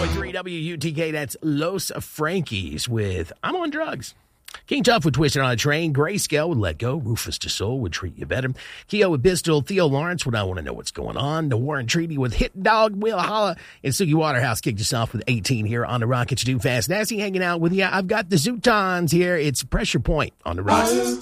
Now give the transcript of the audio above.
101.3 WUTK, that's Los Frankies with I'm on Drugs. King Tough would Twisted on a Train. Grayscale would Let Go. Rufus Du Sol would Treat You Better. Keo with Pistol. Theo Lawrence would I Want to Know What's Going On. The Warren Treaty with Hit Dog Will Holla. And Suki Waterhouse kicked us off with 18 here on the Rockets Do Fast Nasty hanging out with you. I've got the Zootons here. It's Pressure Point on the Rockets.